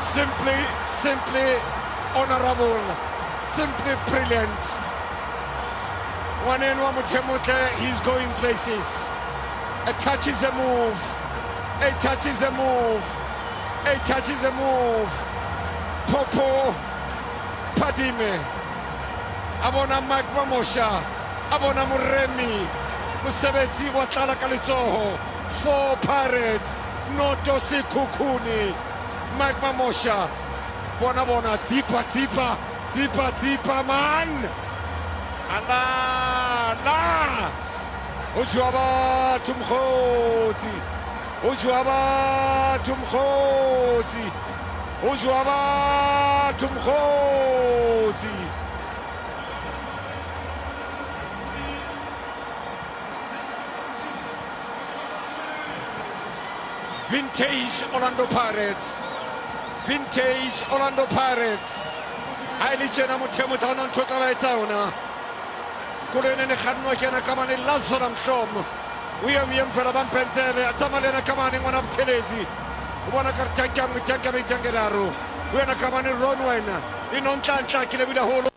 Simply honorable, simply brilliant. Wanenwa Mutemutle, he's going places. A touch is a move. A touch is a move. A touch is a move. Popo Padime. Abona Mike Mamosha. Abona Muremi. Musebeti Watala Kalitsoho. 4 Pirates. Noto Sikukuni. Mike Mamosha. Bona Tipa man. Allah. Ujwaba Tumkhoti. Ujwaba Tumkhoti. Ujwaba Tumkhoti. Vintage Orlando Pirates. Vintage Orlando Pirates. Haili Chena Mutemutan Totala Tauna. Kulene Khanwa Kena Kamani Lazoram Shom. We are Yam Felaban Pentele, Atamalena Kamani, one of Telesi. One of Kartakam with Takami Tangararu. We are Kamani Ronwena. In on Tanta Kilabida Holo